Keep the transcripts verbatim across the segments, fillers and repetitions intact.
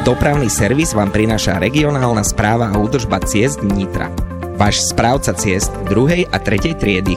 Dopravný servis vám prináša regionálna správa a údržba ciest Nitra. Váš správca ciest druhej a tretej triedy.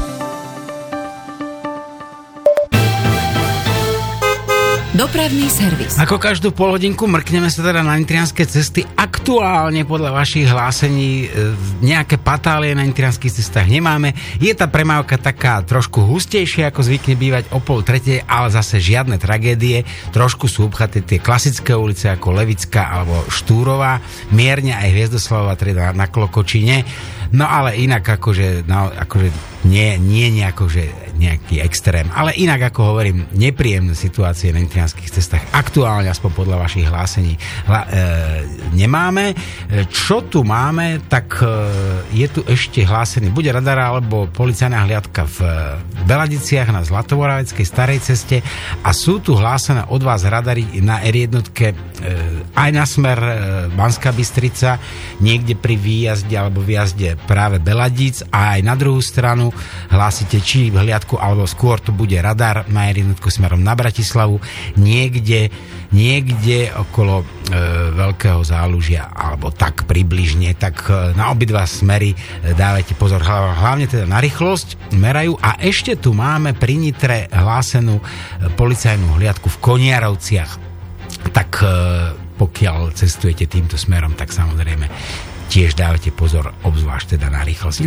Dopravný servis. Ako každú polhodinku mrkneme sa teda na nitrianske cesty. Aktuálne podľa vašich hlásení nejaké patálie na nitrianskych cestách nemáme. Je tá premávka taká trošku hustejšia, ako zvykne bývať o pol tretej, ale zase žiadne tragédie. Trošku sú obchaté tie klasické ulice ako Levická alebo Štúrová, mierne aj Hviezdoslavová trieda na Klokočine. No ale inak akože, no, akože nie, nie nejako, že nejaký extrém. Ale inak, ako hovorím, nepríjemné situácie na nitrianskych cestách aktuálne, aspoň podľa vašich hlásení, hla, e, nemáme. Čo tu máme, tak e, je tu ešte hlásený buď radar, alebo policajná hliadka v Beladiciach na Zlatomoraveckej starej ceste a sú tu hlásené od vás radary na er jedna e, aj na smer e, Banská Bystrica, niekde pri výjazde alebo výjazde práve Beladic a aj na druhú stranu hlásite či hliadku alebo skôr to bude radar na er jedna smerom na Bratislavu, niekde, niekde okolo e, Veľkého Zálužia alebo tak približne, tak e, na obidva smery e, dávajte pozor, hlavne teda na rýchlosť merajú a ešte tu máme pri Nitre hlásenú e, policajnú hliadku v Koniarovciach, tak e, pokiaľ cestujete týmto smerom, tak samozrejme tiež dávajte pozor, obzvlášť teda na rýchlosť.